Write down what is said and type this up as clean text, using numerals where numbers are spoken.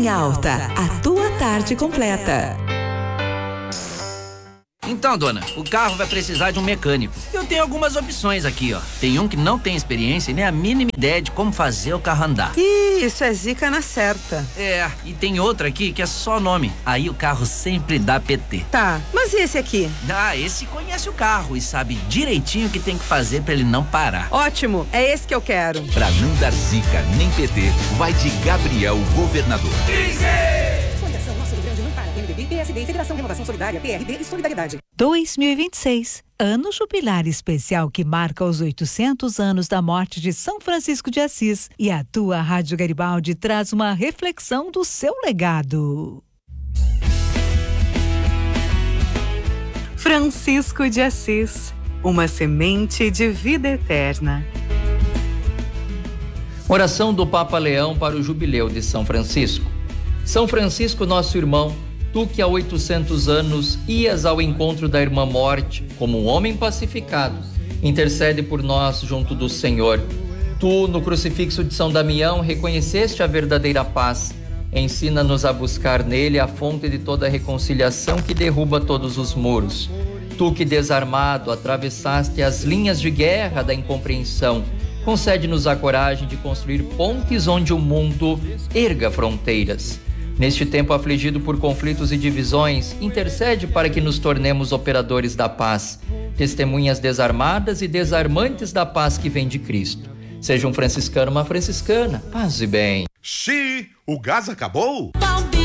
Em Alta, a tua tarde completa. Então, dona, o carro vai precisar de um mecânico. Eu tenho algumas opções aqui, ó. Tem um que não tem experiência e nem a mínima ideia de como fazer o carro andar. Ih, isso é zica na certa. É, e tem outro aqui que é só nome. Aí o carro sempre dá PT. Tá, mas e esse aqui? Ah, esse conhece o carro e sabe direitinho o que tem que fazer pra ele não parar. Ótimo, é esse que eu quero. Pra não dar zica nem PT, vai de Gabriel Governador. Fundação Nosso Rio Grande não para. PMDB, PSD, Federação Renovação Solidária, PRD e Solidariedade. 2026, ano jubilar especial que marca os 800 anos da morte de São Francisco de Assis. E a tua Rádio Garibaldi traz uma reflexão do seu legado. Francisco de Assis, uma semente de vida eterna. Oração do Papa Leão para o Jubileu de São Francisco. São Francisco, nosso irmão, tu que há 800 anos ias ao encontro da irmã morte como um homem pacificado, intercede por nós junto do Senhor. Tu, no crucifixo de São Damião, reconheceste a verdadeira paz. Ensina-nos a buscar nele a fonte de toda reconciliação que derruba todos os muros. Tu que, desarmado, atravessaste as linhas de guerra da incompreensão, concede-nos a coragem de construir pontes onde o mundo erga fronteiras. Neste tempo afligido por conflitos e divisões, intercede para que nos tornemos operadores da paz, testemunhas desarmadas e desarmantes da paz que vem de Cristo. Seja um franciscano, uma franciscana, paz e bem. Xi, o gás acabou?